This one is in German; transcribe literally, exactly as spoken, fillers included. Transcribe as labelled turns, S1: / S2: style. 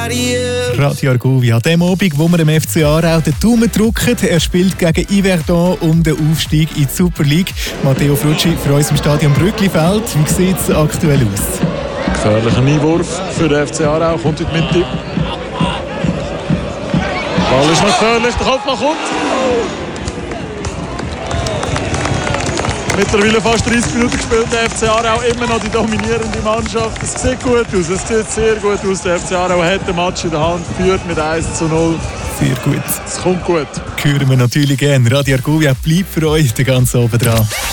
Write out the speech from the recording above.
S1: Radio Argovia, an dem Abend, wo wir dem F C Aarau den Daumen drücken. Er spielt gegen Yverdon um den Aufstieg in die Super League. Matteo Frutschi für uns im Stadion Brücklifeld. Wie sieht es aktuell aus?
S2: Gefährlicher Einwurf für den F C Aarau. Kommt in die Mitte. Ball ist noch gefährlich, der Kopfball kommt. Mittlerweile fast dreißig Minuten gespielt, der F C Aarau immer noch die dominierende Mannschaft. Es sieht gut aus, es sieht sehr gut aus. Der F C Aarau hat den Match in der Hand, führt mit eins zu null.
S1: Sehr gut.
S2: Es kommt gut.
S1: Hören wir natürlich gerne. Radio Argovia bleibt für euch den ganzen Abend dran.